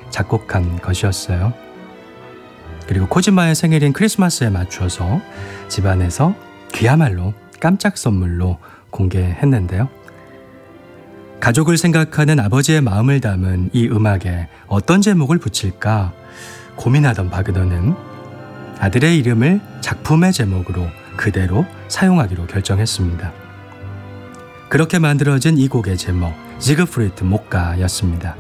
작곡한 것이었어요. 그리고 코지마의 생일인 크리스마스에 맞춰서 집안에서 그야말로 깜짝 선물로 공개했는데요. 가족을 생각하는 아버지의 마음을 담은 이 음악에 어떤 제목을 붙일까 고민하던 바그너는 아들의 이름을 작품의 제목으로 그대로 사용하기로 결정했습니다. 그렇게 만들어진 이 곡의 제목 지그프리드 목가였습니다.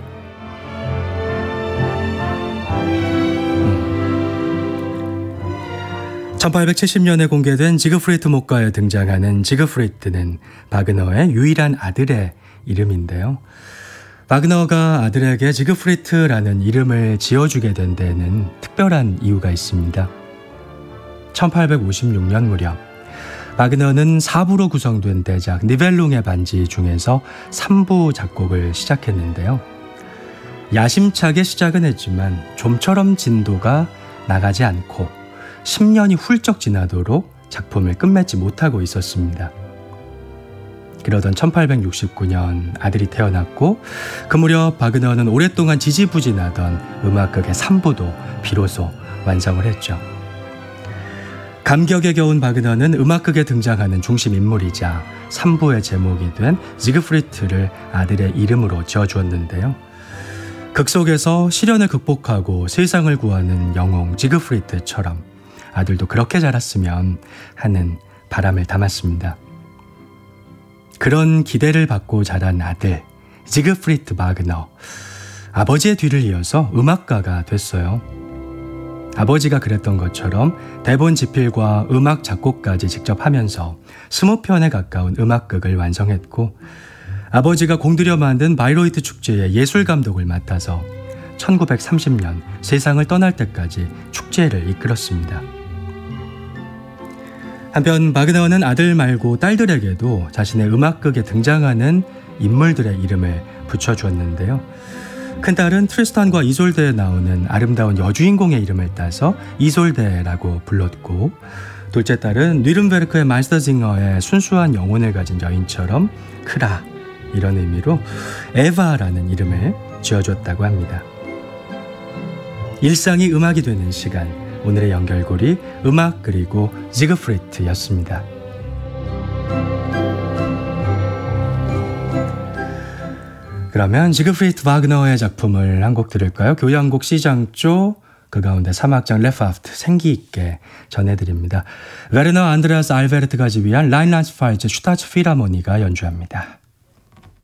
1870년에 공개된 지그프리드 목가에 등장하는 지그프리드는 바그너의 유일한 아들의 이름인데요. 바그너가 아들에게 지그프리드라는 이름을 지어주게 된 데에는 특별한 이유가 있습니다. 1856년 무렵 바그너는 4부로 구성된 대작 니벨룽의 반지 중에서 3부 작곡을 시작했는데요. 야심차게 시작은 했지만 좀처럼 진도가 나가지 않고 10년이 훌쩍 지나도록 작품을 끝맺지 못하고 있었습니다. 그러던 1869년 아들이 태어났고 그 무렵 바그너는 오랫동안 지지부진하던 음악극의 3부도 비로소 완성을 했죠. 감격에 겨운 바그너는 음악극에 등장하는 중심 인물이자 3부의 제목이 된 지그프리드를 아들의 이름으로 지어주었는데요. 극 속에서 시련을 극복하고 세상을 구하는 영웅 지그프리드처럼 아들도 그렇게 자랐으면 하는 바람을 담았습니다. 그런 기대를 받고 자란 아들 지그프리드 바그너, 아버지의 뒤를 이어서 음악가가 됐어요. 아버지가 그랬던 것처럼 대본 집필과 음악 작곡까지 직접 하면서 20편에 가까운 음악극을 완성했고, 아버지가 공들여 만든 바이로이트 축제의 예술 감독을 맡아서 1930년 세상을 떠날 때까지 축제를 이끌었습니다. 한편 바그너는 아들 말고 딸들에게도 자신의 음악극에 등장하는 인물들의 이름을 붙여주었는데요. 큰딸은 트리스탄과 이솔데에 나오는 아름다운 여주인공의 이름을 따서 이솔데라고 불렀고, 둘째 딸은 뉘른베르크의 마이스터징어의 순수한 영혼을 가진 여인처럼 크라, 이런 의미로 에바라는 이름을 지어줬다고 합니다. 일상이 음악이 되는 시간, 오늘의 연결고리 음악 그리고 지그프리드였습니다. 그러면 지그프리드 바그너의 작품을 한 곡 들을까요? 교향곡 C장조, 그 가운데 3악장 레파프트 생기있게 전해드립니다. 베르너 안드레아스 알베르트가 지휘한 라인란스파이츠 슈타츠 필하모니가 연주합니다.